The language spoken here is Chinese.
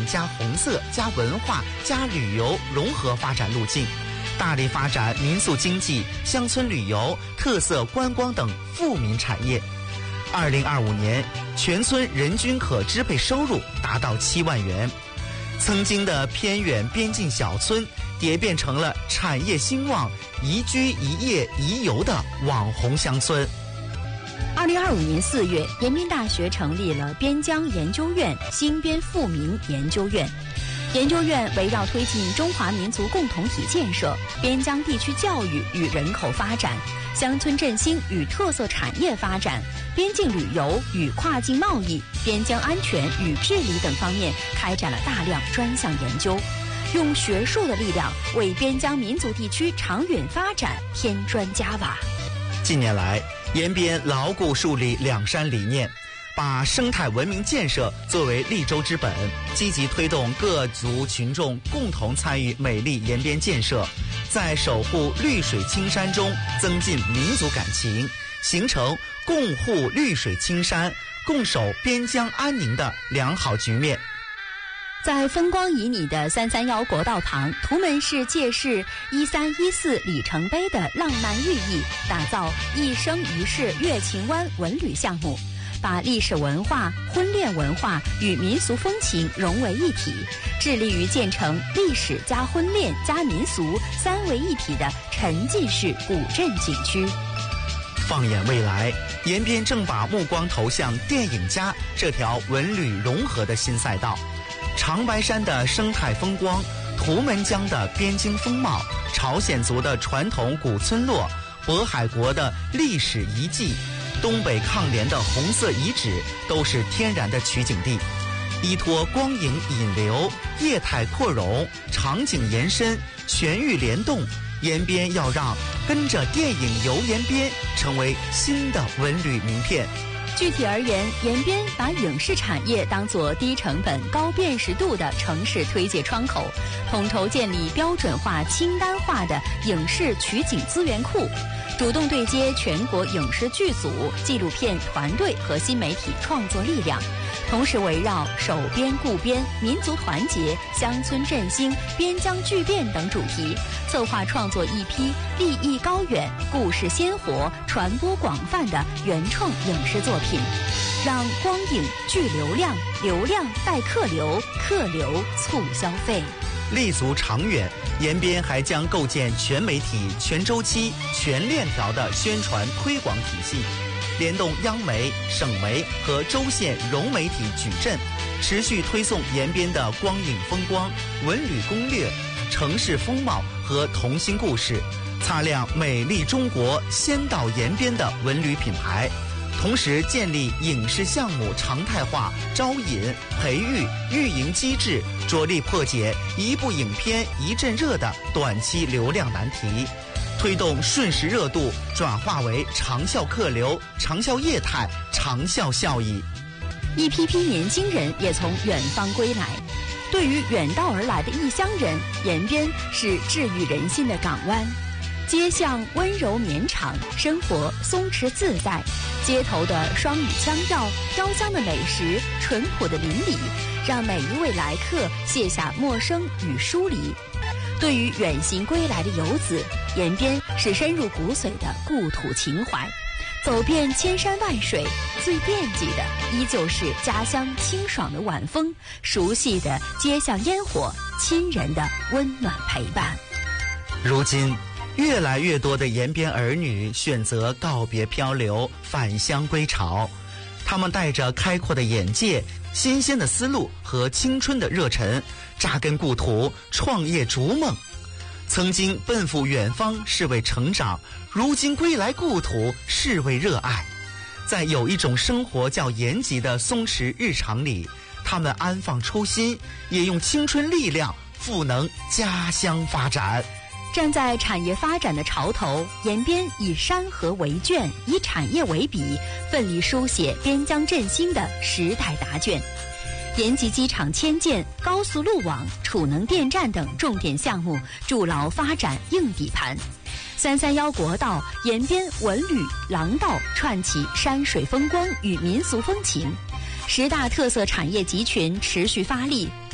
加红色加文化加旅游融合发展路径，大力发展民宿经济、乡村旅游、特色观光等富民产业。2025年，全村人均可支配收入达到7万元。曾经的偏远边境小村也变成了产业兴旺、宜居宜业宜游的网红乡村。 2025年4月，延边大学成立了边疆研究院新边富民研究院。研究院围绕推进中华民族共同体建设、边疆地区教育与人口发展、乡村振兴与特色产业发展、边境旅游与跨境贸易、边疆安全与治理等方面开展了大量专项研究，用学术的力量为边疆民族地区长远发展添砖加瓦。 近年来，延边牢固树立两山理念，把生态文明建设作为立州之本，积极推动各族群众共同参与美丽延边建设，在守护绿水青山中增进民族感情，形成共护绿水青山、共守边疆安宁的良好局面。 在风光旖旎的331国道旁，图们是借势1314里程碑的浪漫寓意，打造一生一世乐琴湾文旅项目，把历史文化、婚恋文化与民俗风情融为一体，致力于建成历史加婚恋加民俗3为一体的沉浸式古镇景区。 放眼未来，延边正把目光投向电影家这条文旅融合的新赛道。长白山的生态风光、图们江的边境风貌、朝鲜族的传统古村落、渤海国的历史遗迹、东北抗联的红色遗址，都是天然的取景地。依托光影引流、业态扩容、场景延伸、全域联动，延边要让跟着电影游延边成为新的文旅名片。 具体而言，延边把影视产业当作低成本、高辨识度的城市推介窗口，统筹建立标准化、清单化的影视取景资源库，主动对接全国影视剧组、纪录片团队和新媒体创作力量，同时围绕守边固边、民族团结、乡村振兴、边疆巨变等主题，策划创作一批立意高远、故事鲜活、传播广泛的原创影视作品，让光影聚流量，流量带客流，客流促消费。 立足长远，延边还将构建全媒体、全周期、全链条的宣传推广体系，联动央媒、省媒和州县融媒体矩阵，持续推送延边的光影风光、文旅攻略、城市风貌和童心故事，擦亮美丽中国先到延边的文旅品牌。同时建立影视项目常态化招引、培育、运营机制，着力破解一部影片一阵热的短期流量难题，推动瞬时热度转化为长效客流、长效业态、长效效益。 一批批年轻人也从远方归来，对于远道而来的异乡人，延边是治愈人心的港湾。街巷温柔绵长，生活松弛自在，街头的双语腔调、飘香的美食、淳朴的邻里，让每一位来客卸下陌生与疏离。对于远行归来的游子，延边是深入骨髓的故土情怀。走遍千山万水，最惦记的依旧是家乡清爽的晚风、熟悉的街巷烟火、亲人的温暖陪伴。 如今越来越多的延边儿女选择告别漂流，返乡归巢。他们带着开阔的眼界、新鲜的思路和青春的热忱，扎根故土，创业逐梦。曾经奔赴远方是为成长，如今归来故土是为热爱。在有一种生活叫延吉的松弛日常里，他们安放初心，也用青春力量赋能家乡发展。 站在产业发展的潮头，延边以山河为卷，以产业为笔，奋力书写边疆振兴的时代答卷。延吉机场迁建、高速路网、储能电站等重点项目筑牢发展硬底盘。331国道延边文旅廊道串起山水风光与民俗风情。10大特色产业集群持续发力，